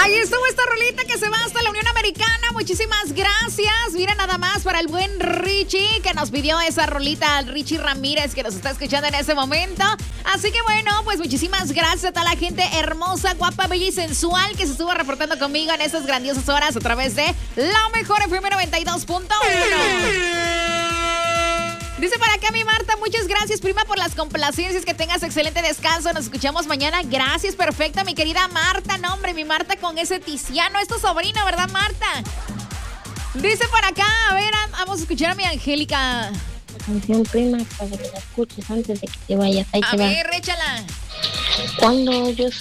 Ahí estuvo esta rolita que se va hasta la Unión Americana. Muchísimas gracias. Mira nada más para el buen Richie que nos pidió esa rolita, al Richie Ramírez que nos está escuchando en ese momento. Así que bueno, pues muchísimas gracias a toda la gente hermosa, guapa, bella y sensual que se estuvo reportando conmigo en estas grandiosas horas a través de La Mejor FM 92.1. Dice para acá mi Marta, muchas gracias, prima, por las complacencias. Que tengas excelente descanso. Nos escuchamos mañana. Gracias, perfecta, mi querida Marta. No, hombre, mi Marta con ese Tiziano. Es tu sobrina, ¿verdad, Marta? Dice por acá, a ver, vamos a escuchar a mi Angélica. Canción, prima, para que la escuches antes de que te vayas. Ahí a te ver, échala. Cuando yo